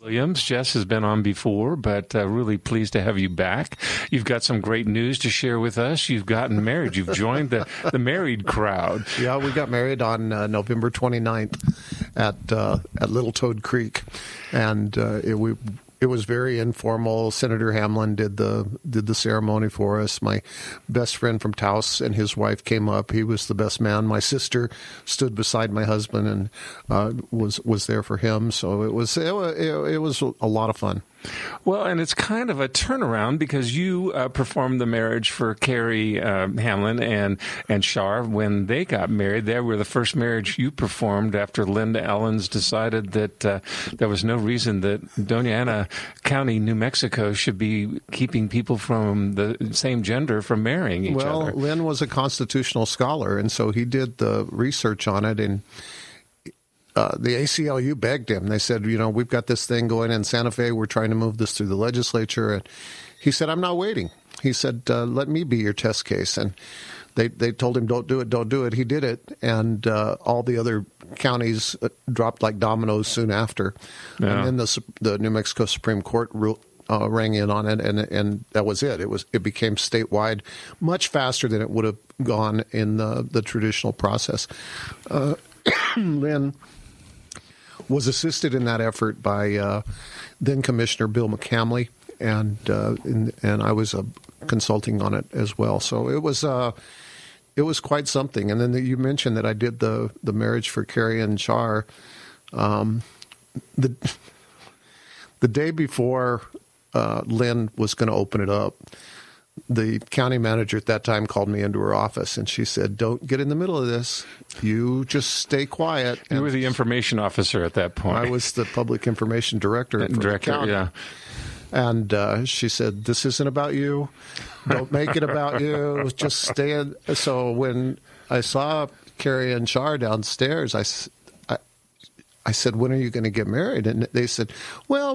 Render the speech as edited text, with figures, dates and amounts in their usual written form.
Williams. Jess has been on before, but really pleased to have you back. You've got some great news to share with us. You've gotten married. You've joined the married crowd. Yeah, we got married on November 29th at Little Toad Creek, and it was very informal. Senator Hamlin did the ceremony for us. My best friend from Taos and his wife came up. He was the best man. My sister stood beside my husband and was there for him. So it was a lot of fun. Well, and it's kind of a turnaround because you performed the marriage for Carrie Hamlin and Shar when they got married. They were the first marriage you performed after Linda Ellens decided that there was no reason that Doña Ana County, New Mexico, should be keeping people from the same gender from marrying each other. Well, Lynn was a constitutional scholar, and so he did the research on it, and the ACLU begged him. They said, we've got this thing going in Santa Fe. We're trying to move this through the legislature. And he said, I'm not waiting. He said, let me be your test case. And they told him, don't do it, don't do it. He did it. And all the other counties dropped like dominoes soon after. Yeah. And then the New Mexico Supreme Court rang in on it, and that was it. It became statewide much faster than it would have gone in the traditional process. Lynn was assisted in that effort by then Commissioner Bill McCamley, and I was consulting on it as well. So it was quite something. And then you mentioned that I did the marriage for Carrie and Shar. The day before Lynn was going to open it up, the county manager at that time called me into her office, and she said, don't get in the middle of this. You just stay quiet. You were the information officer at that point. I was the public information director for the county. Yeah. And she said, this isn't about you. Don't make it about you. Just stay in. So when I saw Carrie and Shar downstairs, I said, when are you going to get married? And they said, well,